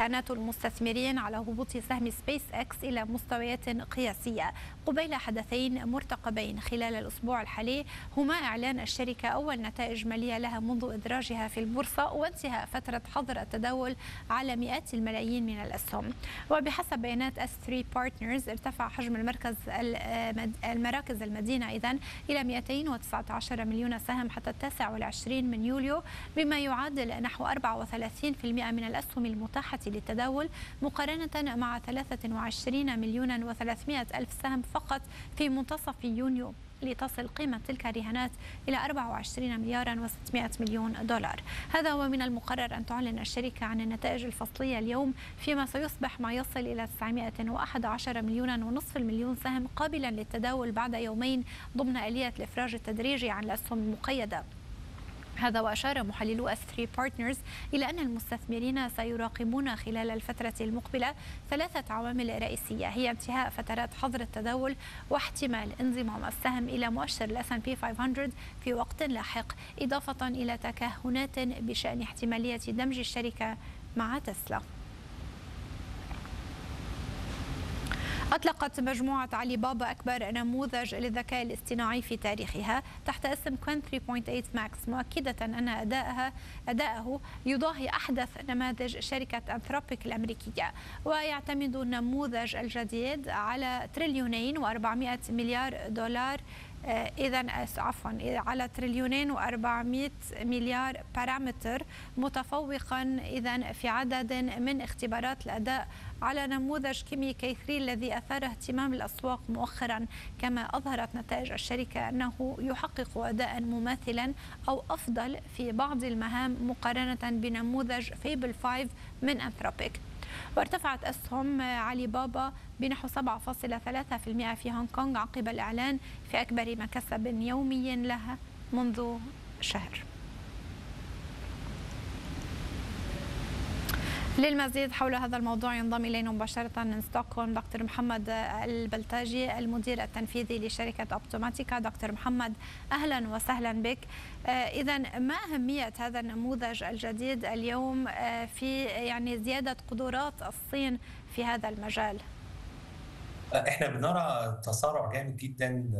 رهانات المستثمرين على هبوط سهم سبيس اكس إلى مستويات قياسية قبيل حدثين مرتقبين خلال الأسبوع الحالي، هما إعلان الشركة أول نتائج مالية لها منذ إدراجها في البورصة وانتهاء فترة حظر التداول على مئات الملايين من الأسهم. وبحسب بيانات S3 Partners ارتفع حجم المراكز المدينة إذن إلى 219 مليون سهم حتى 29 من يوليو، بما يعادل نحو 34% من الأسهم المتاحة للتداول مقارنة مع 23 مليون و300 ألف سهم فقط في منتصف يونيو، لتصل قيمة تلك الرهانات إلى 24 مليار و600 مليون دولار. هذا ومن المقرر أن تعلن الشركة عن النتائج الفصلية اليوم، فيما سيصبح ما يصل إلى 911 مليون ونصف المليون سهم قابلا للتداول بعد يومين ضمن آلية الإفراج التدريجي عن الأسهم المقيدة. هذا وأشار محللو S3 Partners إلى أن المستثمرين سيراقبون خلال الفترة المقبلة 3 عوامل رئيسية، هي انتهاء فترات حظر التداول واحتمال انضمام السهم إلى مؤشر ال S&P 500 في وقت لاحق، إضافة إلى تكهنات بشأن احتمالية دمج الشركة مع تسلا. أطلقت مجموعة علي بابا أكبر نموذج للذكاء الاصطناعي في تاريخها تحت اسم كوين 3.8 ماكس، مؤكدة أن أداءه يضاهي أحدث نماذج شركة أنثروبيك الأمريكية. ويعتمد النموذج الجديد على 2.4 مليار دولار، على 2.4 مليار بارامتر، متفوقا في عدد من اختبارات الأداء على نموذج كيمي كي 3 الذي أثار اهتمام الأسواق مؤخرا. كما أظهرت نتائج الشركة أنه يحقق أداء مماثلا أو أفضل في بعض المهام مقارنة بنموذج فيبل 5 من أنثروبيك. وارتفعت أسهم علي بابا بنحو 7.3% في هونغ كونغ عقب الإعلان في أكبر مكسب يومي لها منذ شهر. للمزيد حول هذا الموضوع ينضم إلينا مباشرة من ستوكهولم دكتور محمد البلتاجي المدير التنفيذي لشركة أوبتوماتيكا. دكتور محمد، أهلا وسهلا بك. إذا ما أهمية هذا النموذج الجديد اليوم في زيادة قدرات الصين في هذا المجال؟ احنا بنرى تسارع جامد جدا